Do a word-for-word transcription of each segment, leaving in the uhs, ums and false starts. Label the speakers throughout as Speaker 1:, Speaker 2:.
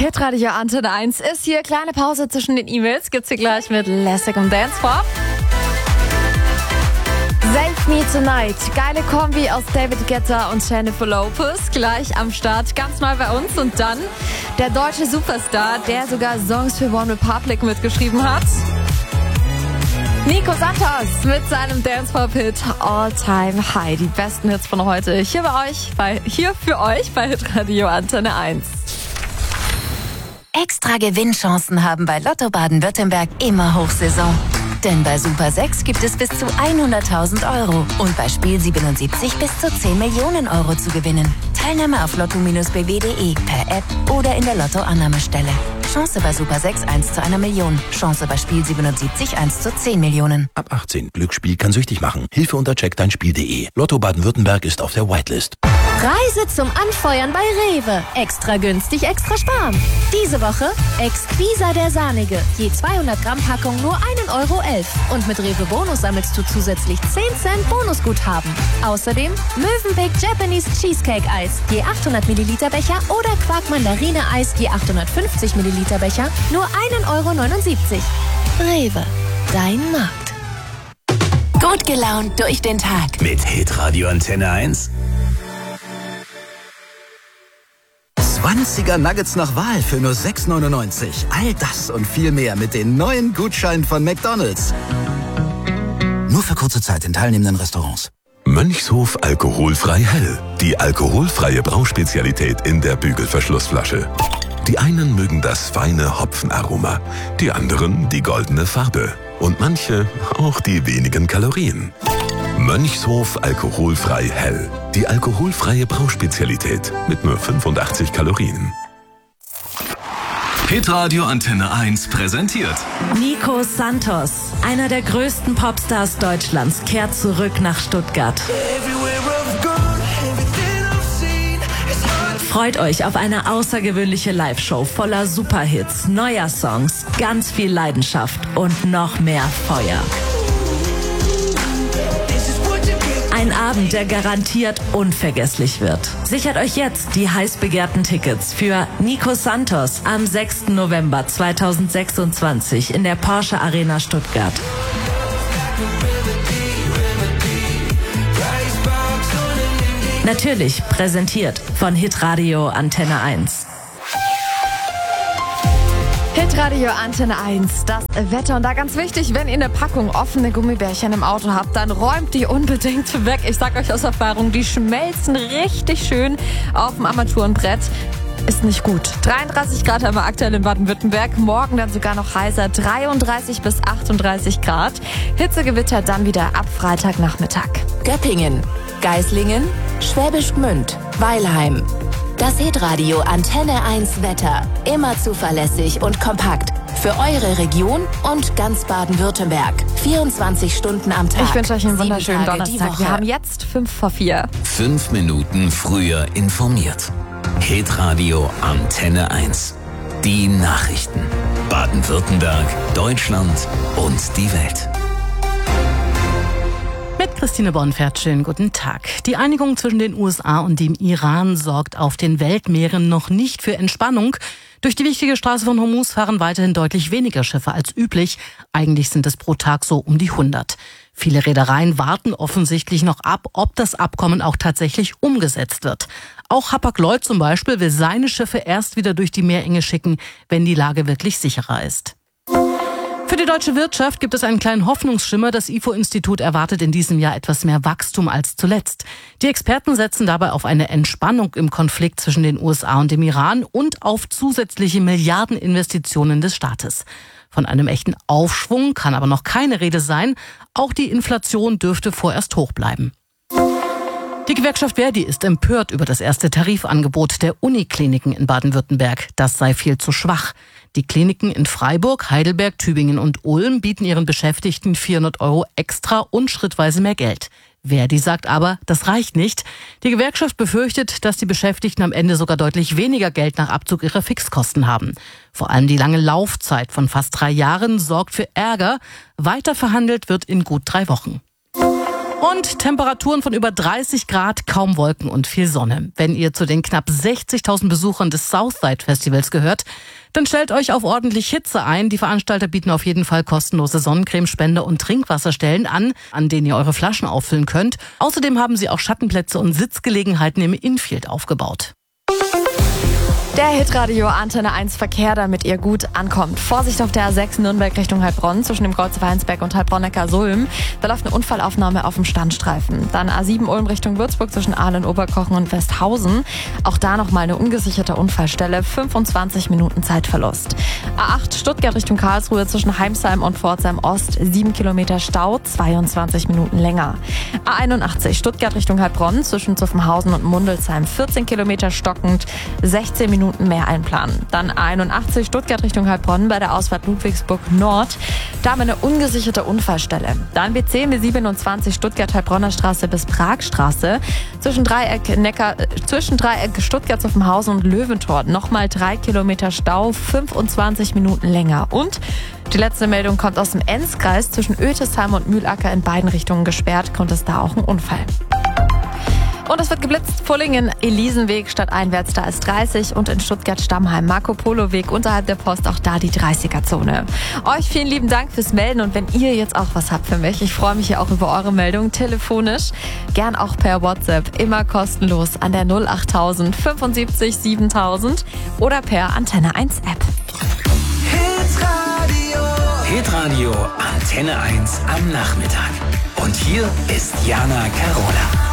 Speaker 1: Hitradio Antenne eins ist hier. Kleine Pause zwischen den E-Mails. Gibt's hier gleich mit Lässig und Dancefloor. Save Me Tonight. Geile Kombi aus David Guetta und Jennifer Lopez. Gleich am Start. Ganz neu bei uns. Und dann der deutsche Superstar, der sogar Songs für One Republic mitgeschrieben hat. Nico Santos mit seinem Dancefloor-Hit All Time High. Die besten Hits von heute hier bei euch, bei, hier für euch bei Hitradio Antenne eins.
Speaker 2: Extra Gewinnchancen haben bei Lotto Baden-Württemberg immer Hochsaison. Denn bei Super sechs gibt es bis zu hunderttausend Euro und bei Spiel siebenundsiebzig bis zu zehn Millionen Euro zu gewinnen. Teilnahme auf lotto Bindestrich b w punkt d e, per App oder in der Lotto-Annahmestelle. Chance bei Super sechs eins zu einer Million. Chance bei Spiel siebenundsiebzig eins zu zehn Millionen.
Speaker 3: Ab achtzehn. Glücksspiel kann süchtig machen. Hilfe unter check dein spiel punkt d e. Lotto Baden-Württemberg ist auf der Whitelist.
Speaker 4: Reise zum Anfeuern bei Rewe. Extra günstig, extra sparen. Diese Woche Exquisa der Sahnige. Je zweihundert Gramm Packung nur ein Euro elf. Und mit Rewe Bonus sammelst du zusätzlich zehn Cent Bonusguthaben. Außerdem Mövenpick Japanese Cheesecake Eis. Je achthundert Milliliter Becher oder Quark Mandarine Eis. Je achthundertfünfzig Milliliter Becher. Nur ein Euro neunundsiebzig. Rewe. Dein Markt.
Speaker 2: Gut gelaunt durch den Tag.
Speaker 5: Mit Hitradio Antenne eins. zwanziger Nuggets nach Wahl für nur sechs neunundneunzig. All das und viel mehr mit den neuen Gutscheinen von McDonald's. Nur für kurze Zeit in teilnehmenden Restaurants.
Speaker 6: Mönchshof alkoholfrei hell. Die alkoholfreie Brauspezialität in der Bügelverschlussflasche. Die einen mögen das feine Hopfenaroma, die anderen die goldene Farbe und manche auch die wenigen Kalorien. Mönchshof alkoholfrei hell. Die alkoholfreie Brauspezialität mit nur fünfundachtzig Kalorien.
Speaker 7: Hitradio Antenne eins präsentiert
Speaker 8: Nico Santos, einer der größten Popstars Deutschlands, kehrt zurück nach Stuttgart. Freut euch auf eine außergewöhnliche Live-Show voller Superhits, neuer Songs, ganz viel Leidenschaft und noch mehr Feuer. Ein Abend, der garantiert unvergesslich wird. Sichert euch jetzt die heiß begehrten Tickets für Nico Santos am sechsten November zweitausendsechsundzwanzig in der Porsche Arena Stuttgart. Natürlich präsentiert von Hitradio Antenne eins.
Speaker 1: Hitradio Antenne eins, das Wetter. Und da ganz wichtig, wenn ihr eine Packung offene Gummibärchen im Auto habt, dann räumt die unbedingt weg. Ich sag euch aus Erfahrung, die schmelzen richtig schön auf dem Armaturenbrett. Ist nicht gut. dreiunddreißig Grad haben wir aktuell in Baden-Württemberg. Morgen dann sogar noch heißer. dreiunddreißig bis achtunddreißig Grad. Hitzegewitter dann wieder ab Freitagnachmittag.
Speaker 2: Göppingen, Geislingen, Schwäbisch Gmünd, Weilheim. Das Hitradio Antenne eins Wetter. Immer zuverlässig und kompakt. Für eure Region und ganz Baden-Württemberg. vierundzwanzig Stunden am Tag.
Speaker 1: Ich wünsche euch einen
Speaker 2: Sieben
Speaker 1: wunderschönen
Speaker 2: Tage die
Speaker 1: Donnerstag.
Speaker 2: Woche.
Speaker 1: Wir haben jetzt fünf vor vier.
Speaker 5: Fünf Minuten früher informiert. Hitradio Antenne eins. Die Nachrichten. Baden-Württemberg, Deutschland und die Welt.
Speaker 9: Mit Christine Bonfert, schönen guten Tag. Die Einigung zwischen den U S A und dem Iran sorgt auf den Weltmeeren noch nicht für Entspannung. Durch die wichtige Straße von Hormuz fahren weiterhin deutlich weniger Schiffe als üblich. Eigentlich sind es pro Tag so um die hundert. Viele Reedereien warten offensichtlich noch ab, ob das Abkommen auch tatsächlich umgesetzt wird. Auch Hapag-Lloyd zum Beispiel will seine Schiffe erst wieder durch die Meerenge schicken, wenn die Lage wirklich sicherer ist. Für die deutsche Wirtschaft gibt es einen kleinen Hoffnungsschimmer. Das I F O-Institut erwartet in diesem Jahr etwas mehr Wachstum als zuletzt. Die Experten setzen dabei auf eine Entspannung im Konflikt zwischen den U S A und dem Iran und auf zusätzliche Milliardeninvestitionen des Staates. Von einem echten Aufschwung kann aber noch keine Rede sein. Auch die Inflation dürfte vorerst hoch bleiben. Die Gewerkschaft Verdi ist empört über das erste Tarifangebot der Unikliniken in Baden-Württemberg. Das sei viel zu schwach. Die Kliniken in Freiburg, Heidelberg, Tübingen und Ulm bieten ihren Beschäftigten vierhundert Euro extra und schrittweise mehr Geld. Verdi sagt aber, das reicht nicht. Die Gewerkschaft befürchtet, dass die Beschäftigten am Ende sogar deutlich weniger Geld nach Abzug ihrer Fixkosten haben. Vor allem die lange Laufzeit von fast drei Jahren sorgt für Ärger. Weiter verhandelt wird in gut drei Wochen. Und Temperaturen von über dreißig Grad, kaum Wolken und viel Sonne. Wenn ihr zu den knapp sechzigtausend Besuchern des Southside Festivals gehört, dann stellt euch auf ordentlich Hitze ein. Die Veranstalter bieten auf jeden Fall kostenlose Sonnencremespender und Trinkwasserstellen an, an denen ihr eure Flaschen auffüllen könnt. Außerdem haben sie auch Schattenplätze und Sitzgelegenheiten im Infield aufgebaut.
Speaker 1: Der Hitradio Antenne eins Verkehr, damit ihr gut ankommt. Vorsicht auf der A sechs Nürnberg Richtung Heilbronn zwischen dem Kreuz Weinsberg und Heilbronn-Neckar-Sulm. Da läuft eine Unfallaufnahme auf dem Standstreifen. Dann A sieben Ulm Richtung Würzburg zwischen Aalen, Oberkochen und Westhausen. Auch da nochmal eine ungesicherte Unfallstelle. fünfundzwanzig Minuten Zeitverlust. A acht Stuttgart Richtung Karlsruhe zwischen Heimsheim und Pforzheim Ost. sieben Kilometer Stau, zweiundzwanzig Minuten länger. A einundachtzig Stuttgart Richtung Heilbronn zwischen Zuffenhausen und Mundelsheim. vierzehn Kilometer stockend, sechzehn Minuten mehr einplanen. Dann A einundachtzig Stuttgart Richtung Heilbronn bei der Ausfahrt Ludwigsburg Nord. Da haben wir eine ungesicherte Unfallstelle. Dann B C M siebenundzwanzig Stuttgart Heilbronner Straße bis Pragstraße. Zwischen Dreieck Neckar, äh, zwischen Dreieck Stuttgart Zuffenhausen und Löwentor. Nochmal drei Kilometer Stau, fünfundzwanzig Minuten länger. Und die letzte Meldung kommt aus dem Enzkreis. Zwischen Ötesheim und Mühlacker in beiden Richtungen gesperrt. Kommt es da auch ein Unfall. Und es wird geblitzt. Fullingen, Elisenweg stadteinwärts, da ist dreißig. Und in Stuttgart-Stammheim, Marco-Polo-Weg unterhalb der Post, auch da die dreißiger-Zone. Euch vielen lieben Dank fürs Melden. Und wenn ihr jetzt auch was habt für mich, ich freue mich ja auch über eure Meldung telefonisch. Gern auch per WhatsApp, immer kostenlos an der null achttausend fünfundsiebzig siebentausend oder per Antenne eins App.
Speaker 10: Hitradio. Hitradio Antenne eins am Nachmittag. Und hier ist Jana Carola.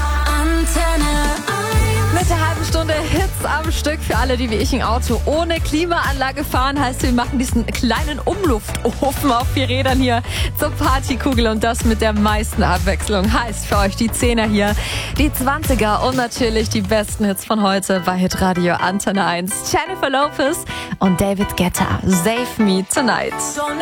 Speaker 1: Mit der halben Stunde Hits am Stück für alle, die wie ich ein Auto ohne Klimaanlage fahren. Heißt, wir machen diesen kleinen Umluftofen auf vier Rädern hier zur Partykugel und das mit der meisten Abwechslung. Heißt für euch die Zehner hier, die Zwanziger und natürlich die besten Hits von heute bei Hitradio Antenne eins. Jennifer Lopez und David Guetta, Save Me Tonight.